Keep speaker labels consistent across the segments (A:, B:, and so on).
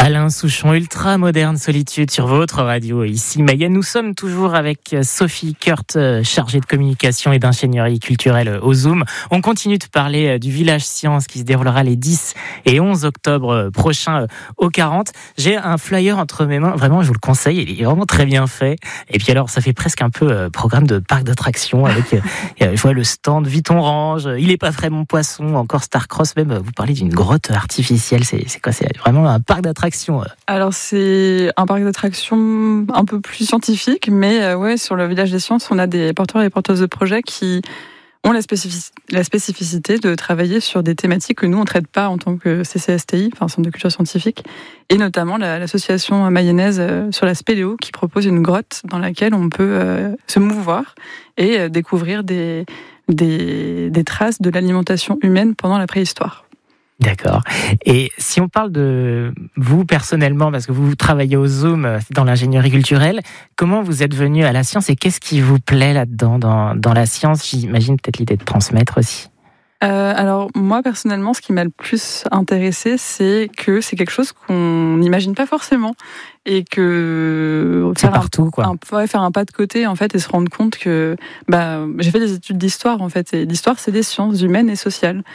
A: Alain Souchon, ultra moderne solitude sur votre radio. Ici Mayenne, nous sommes toujours avec Sophie Kurt, chargée de communication et d'ingénierie culturelle au Zoom. On continue de parler du village science qui se déroulera les 10 et 11 octobre prochains au 40. J'ai un flyer entre mes mains, vraiment je vous le conseille, il est vraiment très bien fait. Et puis alors ça fait presque un peu programme de parc d'attractions avec je vois le stand Vuitton Range, Il est pas frais mon poisson, encore Starcross, même vous parlez d'une grotte artificielle, c'est quoi? C'est vraiment un parc d'attractions.
B: Alors c'est un parc d'attractions un peu plus scientifique, mais ouais, sur le village des sciences, on a des porteurs et porteuses de projets qui ont la spécificité de travailler sur des thématiques que nous on traite pas en tant que CCSTI, enfin Centre de culture scientifique, et notamment l'association mayonnaise sur la spéléo qui propose une grotte dans laquelle on peut se mouvoir et découvrir des traces de l'alimentation humaine pendant la préhistoire.
A: D'accord. Et si on parle de vous personnellement, parce que vous travaillez au Zoom dans l'ingénierie culturelle, comment vous êtes venu à la science et qu'est-ce qui vous plaît là-dedans dans la science? J'imagine peut-être l'idée de transmettre aussi.
B: Alors moi personnellement, ce qui m'a le plus intéressé, c'est que c'est quelque chose qu'on n'imagine pas forcément et que
A: c'est partout quoi.
B: Faire un pas de côté en fait et se rendre compte que j'ai fait des études d'histoire en fait et l'histoire c'est des sciences humaines et sociales.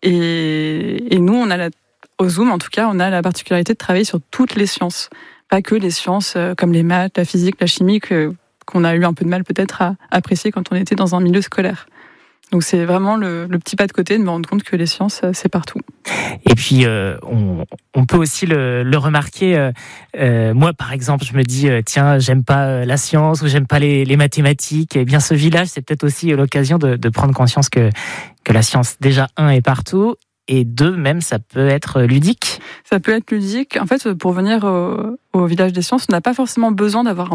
B: Et nous, au Zoom, en tout cas, on a la particularité de travailler sur toutes les sciences. Pas que les sciences comme les maths, la physique, la chimie, qu'on a eu un peu de mal peut-être à apprécier quand on était dans un milieu scolaire. Donc c'est vraiment le petit pas de côté de me rendre compte que les sciences, c'est partout.
A: Et puis, on peut aussi le remarquer. Moi, par exemple, je me dis, tiens, j'aime pas la science ou j'aime pas les mathématiques. Eh bien, ce village, c'est peut-être aussi l'occasion de prendre conscience que la science, déjà, est partout. Et deux, même, ça peut être ludique.
B: Ça peut être ludique. En fait, pour venir au village des sciences, on n'a pas forcément besoin d'avoir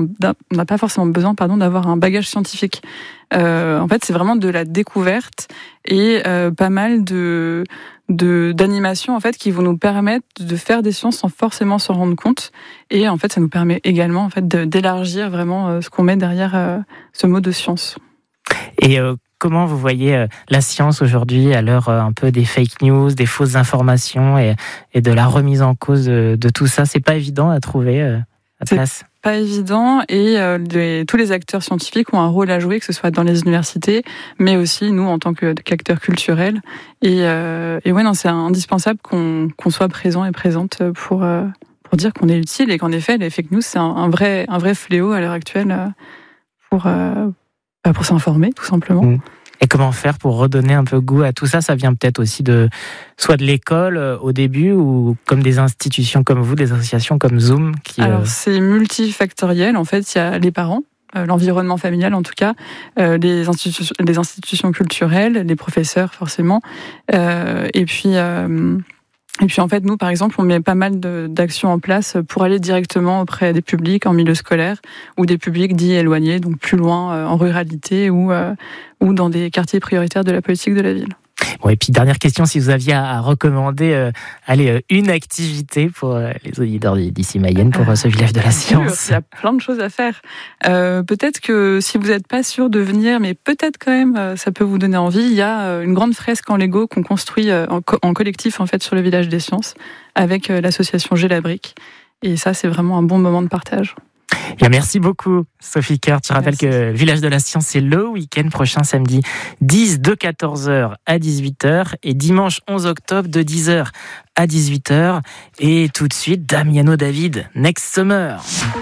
B: un bagage scientifique. En fait, c'est vraiment de la découverte et pas mal d'animations en fait qui vont nous permettre de faire des sciences sans forcément s'en rendre compte. Et en fait, ça nous permet également en fait d'élargir vraiment ce qu'on met derrière ce mot de science.
A: Et comment vous voyez la science aujourd'hui à l'heure un peu des fake news, des fausses informations et de la remise en cause de tout ça? C'est pas évident à trouver à place.
B: Pas évident et tous les acteurs scientifiques ont un rôle à jouer, que ce soit dans les universités, mais aussi nous en tant qu'acteurs culturels. Et ouais, non, c'est indispensable qu'on soit présent et présente pour dire qu'on est utile et qu'en effet, les fake news, c'est un vrai fléau à l'heure actuelle pour s'informer, tout simplement.
A: Et comment faire pour redonner un peu goût à tout ça? Ça vient peut-être aussi soit de l'école au début ou comme des institutions comme vous, des associations comme Zoom
B: Alors c'est multifactoriel, en fait, il y a les parents, l'environnement familial en tout cas, les institutions culturelles, les professeurs forcément, et puis en fait, nous, par exemple, on met pas mal d'actions en place pour aller directement auprès des publics en milieu scolaire ou des publics dits éloignés, donc plus loin, en ruralité ou dans des quartiers prioritaires de la politique de la ville.
A: Bon, et puis, dernière question, si vous aviez à recommander une activité pour les auditeurs d'ici Mayenne, pour ce village de la science.
B: Il y a plein de choses à faire. Peut-être que si vous n'êtes pas sûr de venir, mais peut-être quand même, ça peut vous donner envie. Il y a une grande fresque en Lego qu'on construit en collectif en fait sur le village des sciences avec l'association J'ai la brique. Et ça, c'est vraiment un bon moment de partage.
A: Bien, merci beaucoup Sophie Kurt. Je rappelle que Village de la Science, c'est le week-end prochain, samedi 10 de 14h à 18h et dimanche 11 octobre de 10h à 18h. Et tout de suite, Damiano David, Next Summer.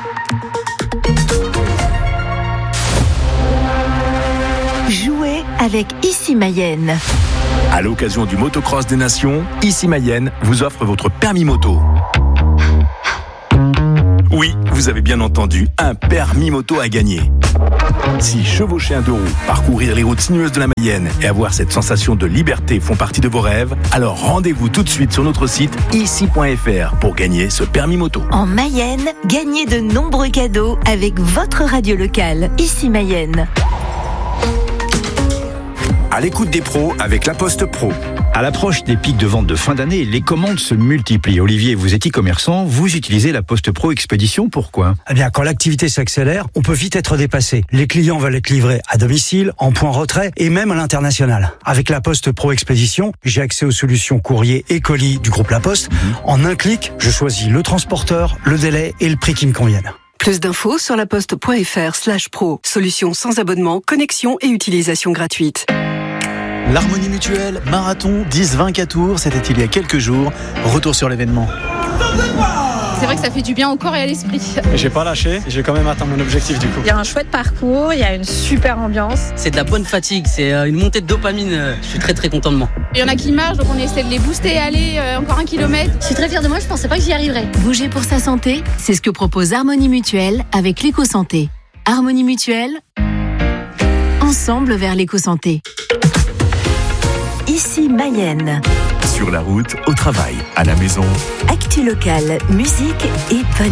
C: Jouez avec Ici Mayenne.
D: À l'occasion du Motocross des Nations, Ici Mayenne vous offre votre permis moto. Oui, vous avez bien entendu, un permis moto à gagner. Si chevaucher un deux roues, parcourir les routes sinueuses de la Mayenne et avoir cette sensation de liberté font partie de vos rêves, alors rendez-vous tout de suite sur notre site ici.fr pour gagner ce permis moto.
C: En Mayenne, gagnez de nombreux cadeaux avec votre radio locale, Ici Mayenne.
D: À l'écoute des pros avec La Poste Pro.
E: À l'approche des pics de vente de fin d'année, les commandes se multiplient. Olivier, vous êtes e-commerçant, vous utilisez la Poste Pro Expédition, pourquoi ?
F: Eh bien, quand l'activité s'accélère, on peut vite être dépassé. Les clients veulent être livrés à domicile, en point retrait et même à l'international. Avec la Poste Pro Expédition, j'ai accès aux solutions courrier et colis du groupe La Poste. En un clic, je choisis le transporteur, le délai et le prix qui me conviennent.
G: Plus d'infos sur laposte.fr/pro. Solution sans abonnement, connexion et utilisation gratuite.
H: L'Harmonie Mutuelle, marathon 10-24 tours, c'était il y a quelques jours. Retour sur l'événement.
I: C'est vrai que ça fait du bien au corps et à l'esprit.
J: J'ai pas lâché, j'ai quand même atteint mon objectif du coup.
K: Il y a un chouette parcours, il y a une super ambiance.
L: C'est de la bonne fatigue, c'est une montée de dopamine. Je suis très très content de moi.
I: Il y en a qui marchent, donc on essaie de les booster, aller encore 1 kilomètre.
K: Je suis très fière de moi, je pensais pas que j'y arriverais.
C: Bouger pour sa santé, c'est ce que propose Harmonie Mutuelle avec l'éco-santé. Harmonie Mutuelle, ensemble vers l'éco-santé. Ici Mayenne.
D: Sur la route, au travail, à la maison.
C: Actu locale, musique et bonne